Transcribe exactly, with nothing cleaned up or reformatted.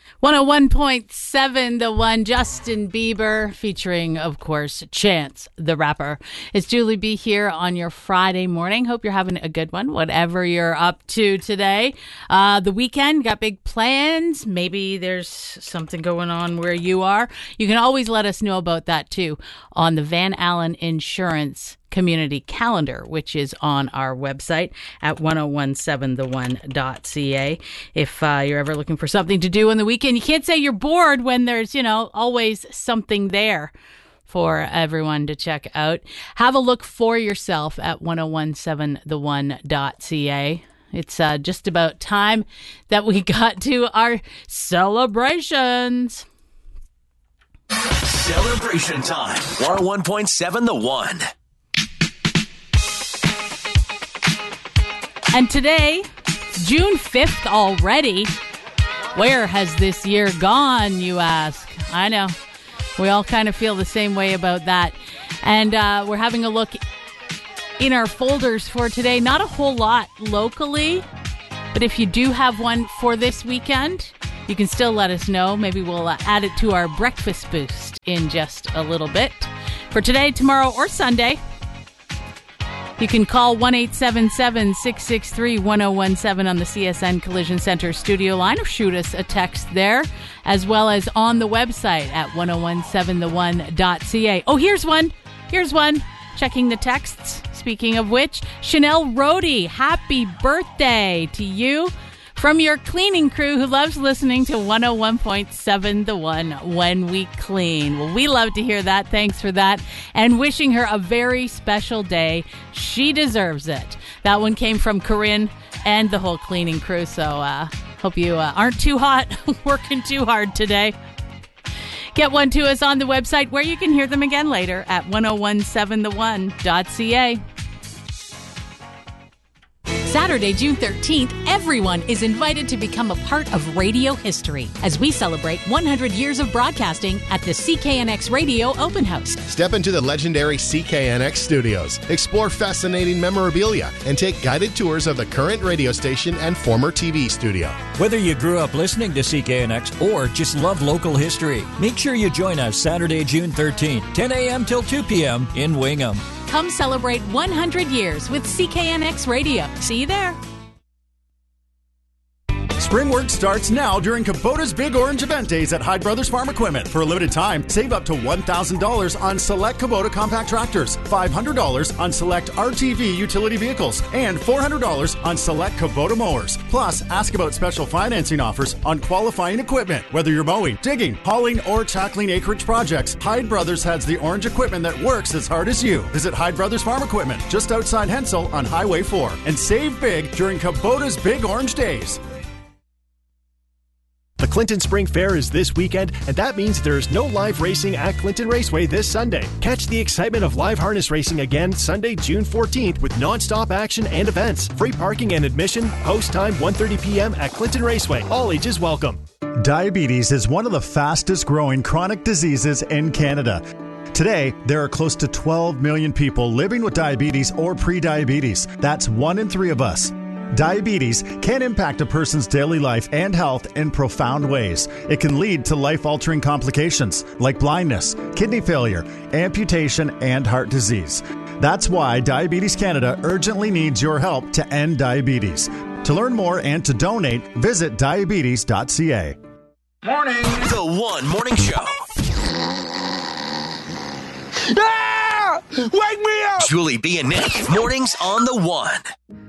one oh one point seven, The One, Justin Bieber, featuring, of course, Chance the Rapper. It's Julie B here on your Friday morning. Hope you're having a good one, whatever you're up to today. Uh, the weekend, got big plans. Maybe there's something going on where you are. You can always let us know about that, too, on the Van Allen Insurance Community Calendar, which is on our website at ten seventeen the one dot c a. If uh, you're ever looking for something to do on the weekend, you can't say you're bored when there's, you know, always something there for everyone to check out. Have a look for yourself at ten seventeen the one dot c a. It's uh, just about time that we got to our celebrations. Celebration time. one oh one point seven The One. And today, June fifth already. Where has this year gone, you ask? I know. We all kind of feel the same way about that. And uh, we're having a look in our folders for today. Not a whole lot locally, but if you do have one for this weekend, you can still let us know. Maybe we'll uh, add it to our breakfast boost in just a little bit. For today, tomorrow, or Sunday, you can call one eight seven seven, six six three, one oh one seven on the C S N Collision Center studio line, or shoot us a text there, as well as on the website at ten seventeen the one dot c a. Oh, here's one. Here's one. Checking the texts. Speaking of which, Chanel Rohde, happy birthday to you from your cleaning crew who loves listening to one oh one point seven The One when we clean. Well, we love to hear that. Thanks for that. And wishing her a very special day. She deserves it. That one came from Corinne and the whole cleaning crew. So uh, hope you uh, aren't too hot, working too hard today. Get one to us on the website where you can hear them again later at ten seventeen the one dot c a. Saturday, June thirteenth, everyone is invited to become a part of radio history as we celebrate one hundred years of broadcasting at the C K N X Radio Open House. Step into the legendary C K N X studios, explore fascinating memorabilia, and take guided tours of the current radio station and former T V studio. Whether you grew up listening to C K N X or just love local history, make sure you join us Saturday, June thirteenth, ten a.m. till two p.m. in Wingham. Come celebrate one hundred years with C K N X Radio. See you there. Springwork starts now during Kubota's Big Orange Event Days at Hyde Brothers Farm Equipment. For a limited time, save up to one thousand dollars on select Kubota compact tractors, five hundred dollars on select R T V utility vehicles, and four hundred dollars on select Kubota mowers. Plus, ask about special financing offers on qualifying equipment. Whether you're mowing, digging, hauling, or tackling acreage projects, Hyde Brothers has the orange equipment that works as hard as you. Visit Hyde Brothers Farm Equipment just outside Hensel on Highway four and save big during Kubota's Big Orange Days. The Clinton Spring Fair is this weekend, and that means there is no live racing at Clinton Raceway this Sunday. Catch the excitement of live harness racing again Sunday, June fourteenth with non-stop action and events. Free parking and admission, post time one thirty p.m. at Clinton Raceway. All ages welcome. Diabetes is one of the fastest growing chronic diseases in Canada. Today, there are close to twelve million people living with diabetes or pre-diabetes. That's one in three of us. Diabetes can impact a person's daily life and health in profound ways. It can lead to life-altering complications like blindness, kidney failure, amputation, and heart disease. That's why Diabetes Canada urgently needs your help to end diabetes. To learn more and to donate, visit diabetes dot c a. Morning. The One Morning Show. Ah! Wake me up! Julie B and Nick. Mornings on The One.